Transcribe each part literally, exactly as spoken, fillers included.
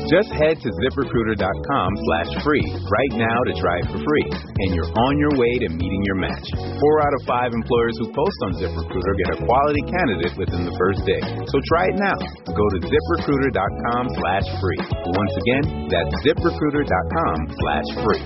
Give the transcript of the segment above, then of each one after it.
Just head to ZipRecruiter.com slash free right now to try it for free, and you're on your way to meeting your match. Four out of five employers who post on ZipRecruiter get a quality candidate within the first day. So try it now. Go to ZipRecruiter.com slash free. Once again, that's ZipRecruiter.com slash free.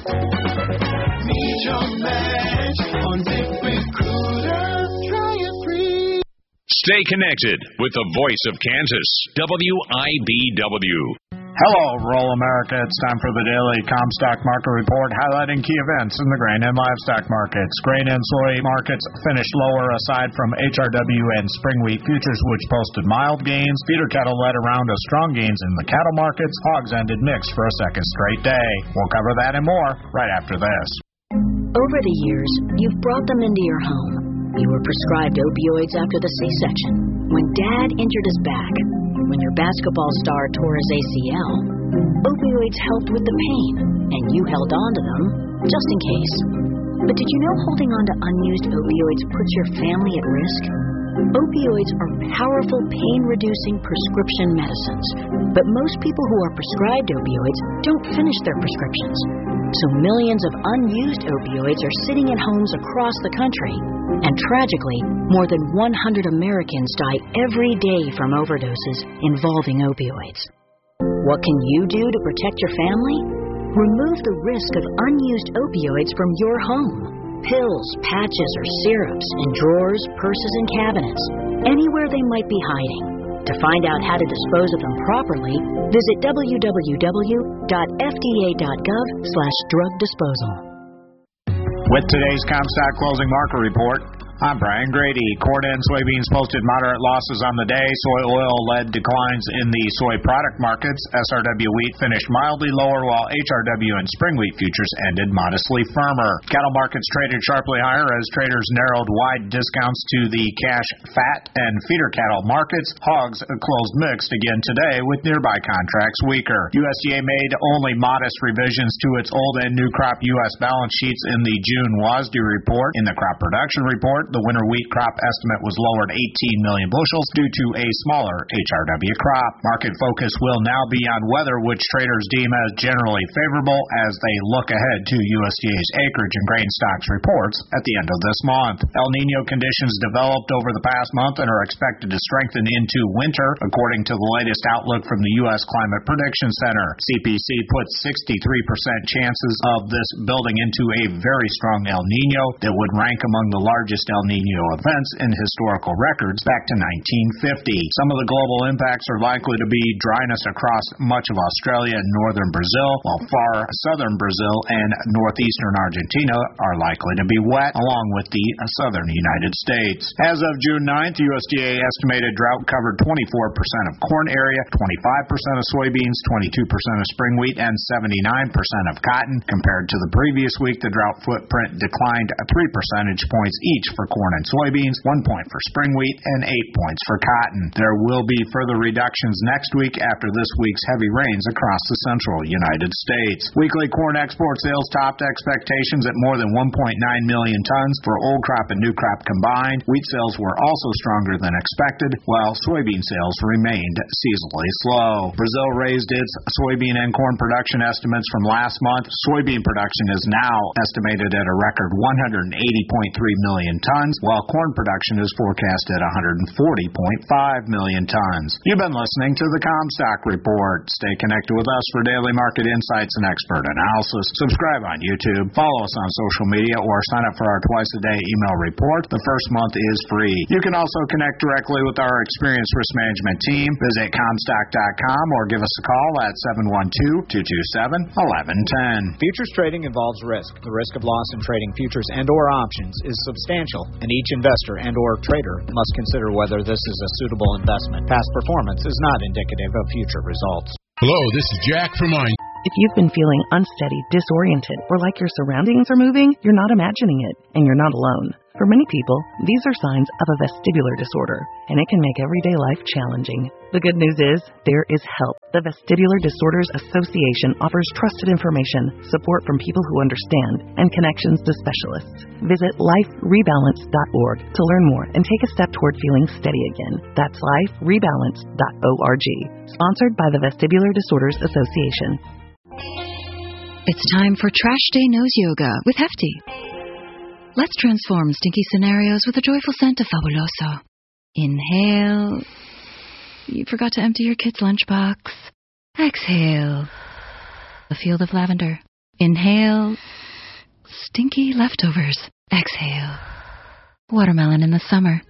Meet your match on ZipRecruiter. Try it free. Stay connected with the voice of Kansas, W I B W. Hello, Rural America. It's time for the daily Comstock Market Report, highlighting key events in the grain and livestock markets. Grain and soy markets finished lower aside from H R W and spring wheat futures, which posted mild gains. Feeder cattle led around to strong gains in the cattle markets. Hogs ended mixed for a second straight day. We'll cover that and more right after this. Over the years, you've brought them into your home. You were prescribed opioids after the C-section, when Dad injured his back, when your basketball star tore his A C L. Opioids helped with the pain, and you held on to them just in case. But did you know holding on to unused opioids puts your family at risk? Opioids are powerful pain-reducing prescription medicines, but most people who are prescribed opioids don't finish their prescriptions. So millions of unused opioids are sitting in homes across the country. And tragically, more than one hundred Americans die every day from overdoses involving opioids. What can you do to protect your family? Remove the risk of unused opioids from your home. Pills, patches, or syrups in drawers, purses, and cabinets, anywhere they might be hiding. To find out how to dispose of them properly, visit w w w dot f d a dot gov slash drug disposal. With today's Comstock Closing Market Report, I'm Brian Grady. Corn and soybeans posted moderate losses on the day. Soy oil led declines in the soy product markets. S R W wheat finished mildly lower, while H R W and spring wheat futures ended modestly firmer. Cattle markets traded sharply higher as traders narrowed wide discounts to the cash, fat, and feeder cattle markets. Hogs closed mixed again today, with nearby contracts weaker. U S D A made only modest revisions to its old and new crop U S balance sheets in the June W A S D report. In the crop production report, the winter wheat crop estimate was lowered eighteen million bushels due to a smaller H R W crop. Market focus will now be on weather, which traders deem as generally favorable as they look ahead to U S D A's acreage and grain stocks reports at the end of this month. El Nino conditions developed over the past month and are expected to strengthen into winter, according to the latest outlook from the U S Climate Prediction Center. C P C puts sixty-three percent chances of this building into a very strong El Nino that would rank among the largest El Nino events in historical records back to nineteen fifty. Some of the global impacts are likely to be dryness across much of Australia and northern Brazil, while far southern Brazil and northeastern Argentina are likely to be wet, along with the southern United States. As of June ninth, U S D A estimated drought covered twenty-four percent of corn area, twenty-five percent of soybeans, twenty-two percent of spring wheat, and seventy-nine percent of cotton. Compared to the previous week, the drought footprint declined three percentage points each for corn and soybeans, one point for spring wheat, and eight points for cotton. There will be further reductions next week after this week's heavy rains across the central United States. Weekly corn export sales topped expectations at more than one point nine million tons for old crop and new crop combined. Wheat sales were also stronger than expected, while soybean sales remained seasonally slow. Brazil raised its soybean and corn production estimates from last month. Soybean production is now estimated at a record one hundred eighty point three million tons, while corn production is forecast at one hundred forty point five million tons. You've been listening to the Comstock Report. Stay connected with us for daily market insights and expert analysis. Subscribe on YouTube, follow us on social media, or sign up for our twice-a-day email report. The first month is free. You can also connect directly with our experienced risk management team. Visit Comstock dot com or give us a call at seven one two, two two seven, one one one zero. Futures trading involves risk. The risk of loss in trading futures and or options is substantial, and each investor and or trader must consider whether this is a suitable investment. Past performance is not indicative of future results. Hello, this is Jack from Mine. If you've been feeling unsteady, disoriented, or like your surroundings are moving, you're not imagining it, and you're not alone. For many people, these are signs of a vestibular disorder, and it can make everyday life challenging. The good news is, there is help. The Vestibular Disorders Association offers trusted information, support from people who understand, and connections to specialists. Visit life rebalance dot org to learn more and take a step toward feeling steady again. That's life rebalance dot org. Sponsored by the Vestibular Disorders Association. It's time for Trash Day Nose Yoga with Hefty. Let's transform stinky scenarios with a joyful scent of Fabuloso. Inhale. You forgot to empty your kid's lunchbox. Exhale. A field of lavender. Inhale. Stinky leftovers. Exhale. Watermelon in the summer.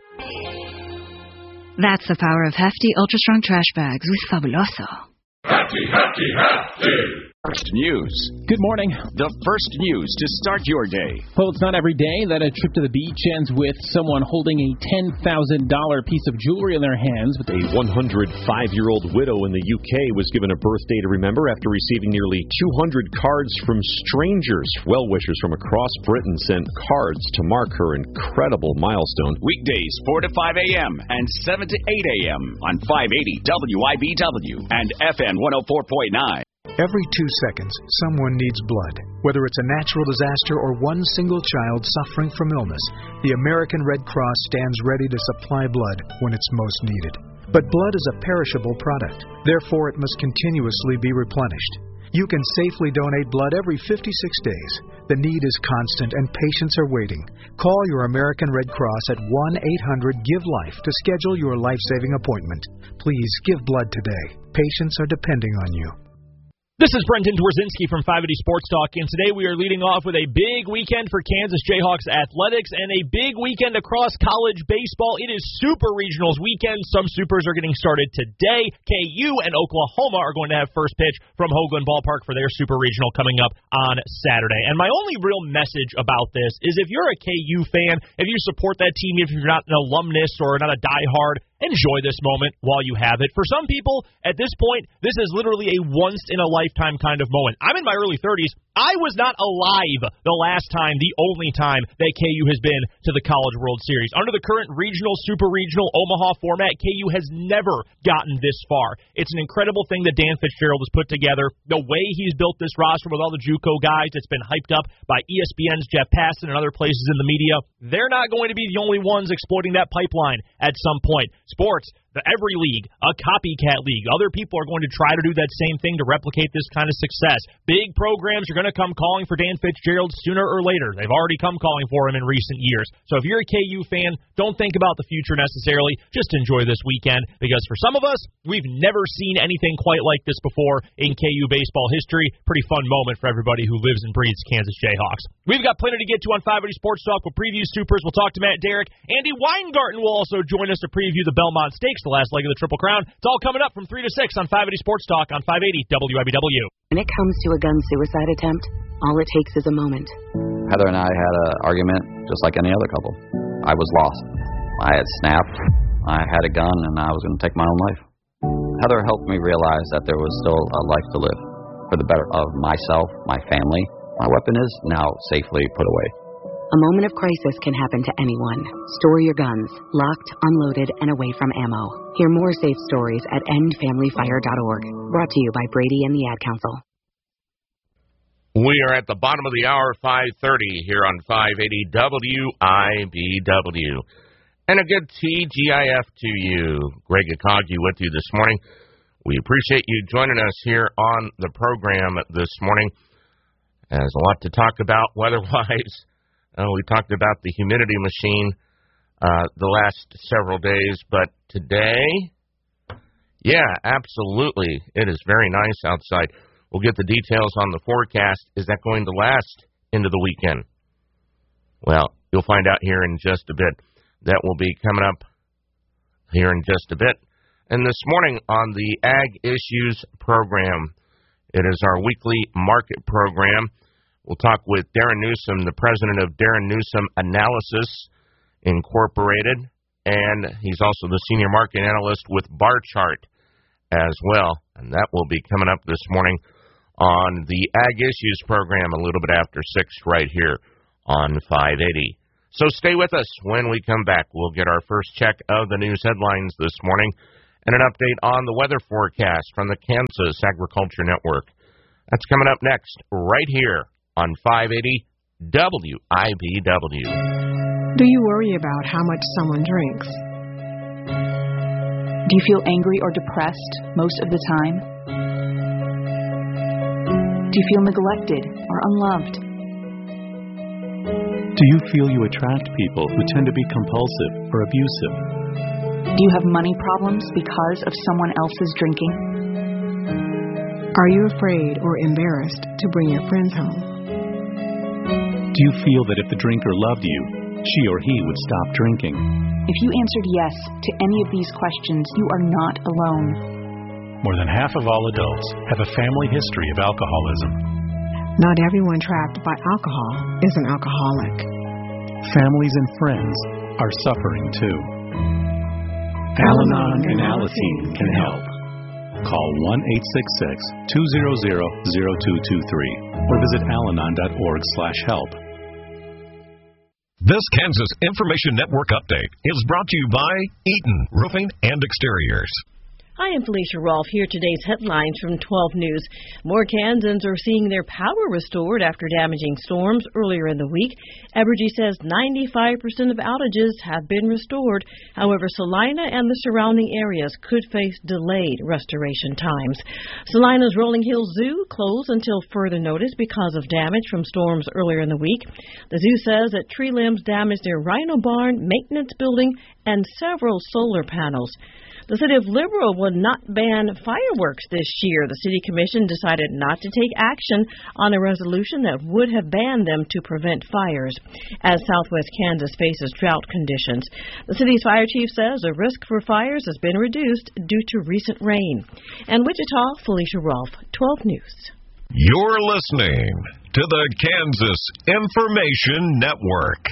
That's the power of Hefty Ultra Strong Trash Bags with Fabuloso. Hefty, hefty, hefty. First news. Good morning. The first news to start your day. Well, it's not every day that a trip to the beach ends with someone holding a ten thousand dollars piece of jewelry in their hands. A one hundred five-year-old widow in the U K was given a birthday to remember after receiving nearly two hundred cards from strangers. Well-wishers from across Britain sent cards to mark her incredible milestone. Weekdays, four to five a.m. and seven to eight a.m. on five eighty W I B W and F M one oh four point nine. Every two seconds, someone needs blood. Whether it's a natural disaster or one single child suffering from illness, the American Red Cross stands ready to supply blood when it's most needed. But blood is a perishable product. Therefore, it must continuously be replenished. You can safely donate blood every fifty-six days. The need is constant and patients are waiting. Call your American Red Cross at one eight hundred give life to schedule your life-saving appointment. Please give blood today. Patients are depending on you. This is Brendan Dworzinski from five eighty Sports Talk, and today we are leading off with a big weekend for Kansas Jayhawks athletics and a big weekend across college baseball. It is Super Regionals weekend. Some Supers are getting started today. K U and Oklahoma are going to have first pitch from Hoagland Ballpark for their Super Regional coming up on Saturday. And my only real message about this is if you're a K U fan, if you support that team, if you're not an alumnus or not a diehard, enjoy this moment while you have it. For some people, at this point, this is literally a once-in-a-lifetime kind of moment. I'm in my early thirties. I was not alive the last time, the only time, that K U has been to the College World Series. Under the current regional, super regional, Omaha format, K U has never gotten this far. It's an incredible thing that Dan Fitzgerald has put together. The way he's built this roster with all the JUCO guys, it's been hyped up by E S P N's Jeff Passan and other places in the media. They're not going to be the only ones exploiting that pipeline at some point. Sports, the every league, a copycat league. Other people are going to try to do that same thing to replicate this kind of success. Big programs are going to come calling for Dan Fitzgerald sooner or later. They've already come calling for him in recent years. So if you're a K U fan, don't think about the future necessarily. Just enjoy this weekend, because for some of us, we've never seen anything quite like this before in K U baseball history. Pretty fun moment for everybody who lives and breathes Kansas Jayhawks. We've got plenty to get to on five eighty Sports Talk. We'll preview Supers. We'll talk to Matt Derrick. Andy Weingarten will also join us to preview the Belmont Stakes, the last leg of the Triple Crown. It's all coming up from three to six on five eighty Sports Talk on five eighty W I B W. When it comes to a gun suicide attempt, all it takes is a moment. Heather and I had an argument just like any other couple. I was lost. I had snapped. I had a gun, and I was going to take my own life. Heather helped me realize that there was still a life to live for the better of myself, my family. My weapon is now safely put away. A moment of crisis can happen to anyone. Store your guns, locked, unloaded, and away from ammo. Hear more safe stories at end family fire dot org. Brought to you by Brady and the Ad Council. We are at the bottom of the hour, five thirty, here on five eighty W I B W. And a good T G I F to you. Greg Akagi with you this morning. We appreciate you joining us here on the program this morning. There's a lot to talk about weather-wise. Uh, we talked about the humidity machine uh, the last several days, but today, yeah, absolutely, it is very nice outside. We'll get the details on the forecast. Is that going to last into the weekend? Well, you'll find out here in just a bit. That will be coming up here in just a bit. And this morning on the Ag Issues program, it is our weekly market program. We'll talk with Darren Newsom, the president of Darren Newsom Analysis Incorporated, and he's also the senior market analyst with Barchart as well. And that will be coming up this morning on the Ag Issues program a little bit after six right here on five eighty. So stay with us. When we come back, we'll get our first check of the news headlines this morning and an update on the weather forecast from the Kansas Agriculture Network. That's coming up next right here on five eighty W I B W. Do you worry about how much someone drinks? Do you feel angry or depressed most of the time? Do you feel neglected or unloved? Do you feel you attract people who tend to be compulsive or abusive? Do you have money problems because of someone else's drinking? Are you afraid or embarrassed to bring your friends home? Do you feel that if the drinker loved you, she or he would stop drinking? If you answered yes to any of these questions, you are not alone. More than half of all adults have a family history of alcoholism. Not everyone trapped by alcohol is an alcoholic. Families and friends are suffering too. Al-Anon and Alateen can help. Call one eight six six, two zero zero, zero two two three or visit alanon dot org slash help. This Kansas Information Network update is brought to you by Eaton Roofing and Exteriors. Hi, I'm Felicia Rolfe. Here today's headlines from twelve News. More Kansans are seeing their power restored after damaging storms earlier in the week. Evergy says ninety-five percent of outages have been restored. However, Salina and the surrounding areas could face delayed restoration times. Salina's Rolling Hills Zoo closed until further notice because of damage from storms earlier in the week. The zoo says that tree limbs damaged their rhino barn, maintenance building, and several solar panels. The city of Liberal will not ban fireworks this year. The city commission decided not to take action on a resolution that would have banned them to prevent fires as southwest Kansas faces drought conditions. The city's fire chief says the risk for fires has been reduced due to recent rain. And Wichita, Felicia Rolfe, twelve News. You're listening to the Kansas Information Network.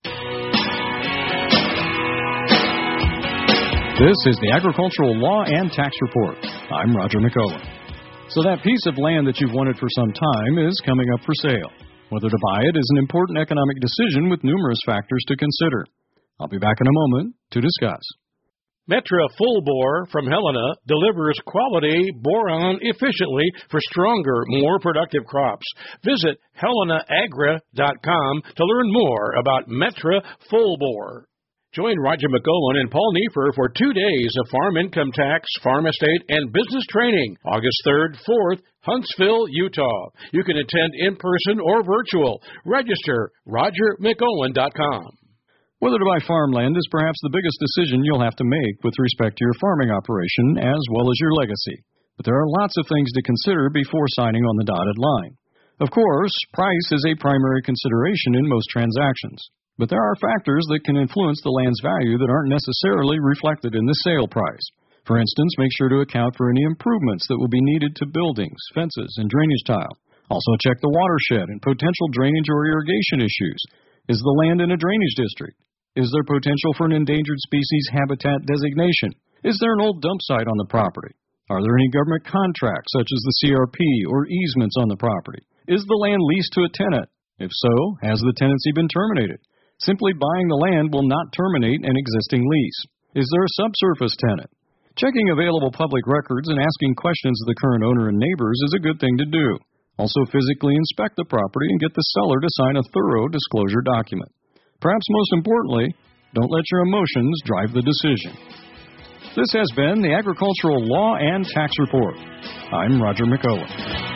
This is the Agricultural Law and Tax Report. I'm Roger McCullough. So that piece of land that you've wanted for some time is coming up for sale. Whether to buy it is an important economic decision with numerous factors to consider. I'll be back in a moment to discuss. Metra Full Bore from Helena delivers quality boron efficiently for stronger, more productive crops. Visit helena agra dot com to learn more about Metra Full Bore. Join Roger McGowan and Paul Neefer for two days of farm income tax, farm estate, and business training, August third, fourth, Huntsville, Utah. You can attend in person or virtual. Register roger mcgowan dot com. Whether to buy farmland is perhaps the biggest decision you'll have to make with respect to your farming operation as well as your legacy. But there are lots of things to consider before signing on the dotted line. Of course, price is a primary consideration in most transactions. But there are factors that can influence the land's value that aren't necessarily reflected in the sale price. For instance, make sure to account for any improvements that will be needed to buildings, fences, and drainage tile. Also check the watershed and potential drainage or irrigation issues. Is the land in a drainage district? Is there potential for an endangered species habitat designation? Is there an old dump site on the property? Are there any government contracts, such as the C R P, or easements on the property? Is the land leased to a tenant? If so, has the tenancy been terminated? Simply buying the land will not terminate an existing lease. Is there a subsurface tenant? Checking available public records and asking questions of the current owner and neighbors is a good thing to do. Also physically inspect the property and get the seller to sign a thorough disclosure document. Perhaps most importantly, don't let your emotions drive the decision. This has been the Agricultural Law and Tax Report. I'm Roger McCullough.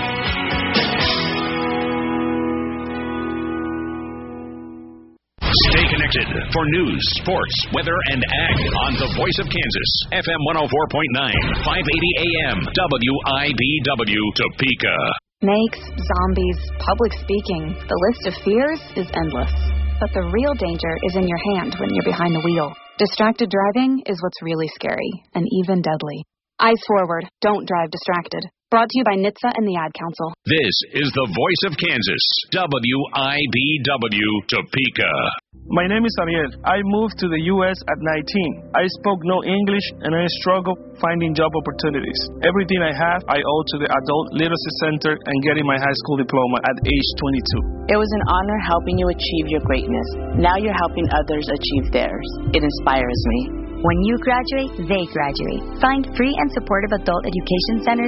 Stay connected for news, sports, weather, and ag on the Voice of Kansas, F M one oh four point nine, five eighty A M, W I B W, Topeka. Snakes, zombies, public speaking, the list of fears is endless. But the real danger is in your hand when you're behind the wheel. Distracted driving is what's really scary, and even deadly. Eyes forward, don't drive distracted. Brought to you by N H T S A and the Ad Council. This is the voice of Kansas, W I B W, Topeka. My name is Ariel. I moved to the U S at nineteen. I spoke no English and I struggled finding job opportunities. Everything I have, I owe to the Adult Literacy Center and getting my high school diploma at age twenty-two. It was an honor helping you achieve your greatness. Now you're helping others achieve theirs. It inspires me. When you graduate, they graduate. Find free and supportive adult education centers